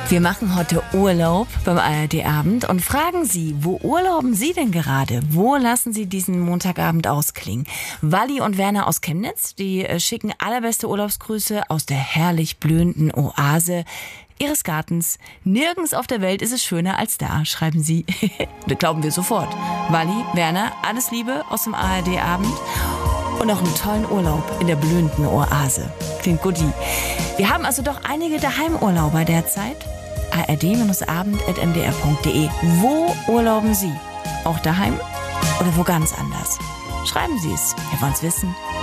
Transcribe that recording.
Wir machen heute Urlaub beim ARD-Abend und fragen Sie, wo urlauben Sie denn gerade? Wo lassen Sie diesen Montagabend ausklingen? Walli und Werner aus Chemnitz, die schicken allerbeste Urlaubsgrüße aus der herrlich blühenden Oase Ihres Gartens. Nirgends auf der Welt ist es schöner als da, schreiben Sie. Das glauben wir sofort. Walli, Werner, alles Liebe aus dem ARD-Abend. Und auch einen tollen Urlaub in der blühenden Oase. Klingt guti. Wir haben also doch einige Daheimurlauber derzeit. ard-abend@mdr.de. Wo urlauben Sie? Auch daheim oder wo ganz anders? Schreiben Sie es. Wir wollen es wissen.